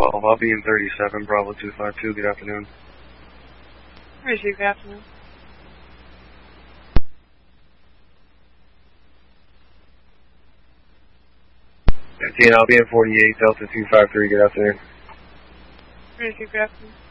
12, I'll be in 37, Bravo 252, good afternoon. Good afternoon. 15, I'll be in 48, Delta 253, good afternoon. Good afternoon.